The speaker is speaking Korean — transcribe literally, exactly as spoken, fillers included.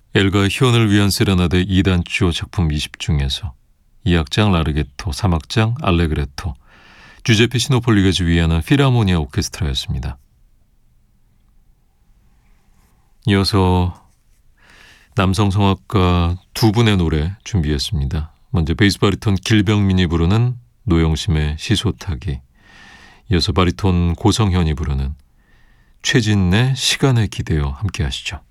엘가 희원을 위한 세레나데 이 단조 작품 이십 중에서 이 악장 라르게토, 삼 악장 알레그레토, 주제페 시노폴리가 지휘하는 필하모니아 오케스트라였습니다. 이어서 남성 성악가 두 분의 노래 준비했습니다. 먼저 베이스 바리톤 길병민이 부르는 노영심의 시소타기, 이어서 바리톤 고성현이 부르는 최진의 시간에 기대어 함께 하시죠.